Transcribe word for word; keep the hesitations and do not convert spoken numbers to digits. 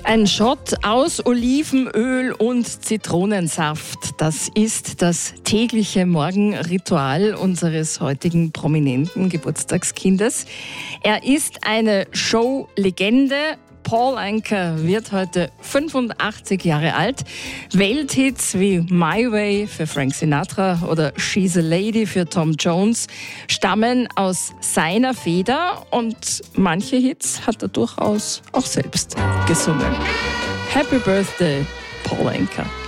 Ein Shot aus Olivenöl und Zitronensaft. Das ist das tägliche Morgenritual unseres heutigen prominenten Geburtstagskindes. Er ist eine Showlegende. Paul Anka wird heute fünfundachtzig Jahre alt. Welthits wie My Way für Frank Sinatra oder She's a Lady für Tom Jones stammen aus seiner Feder und manche Hits hat er durchaus auch selbst gesungen. Happy Birthday, Paul Anka.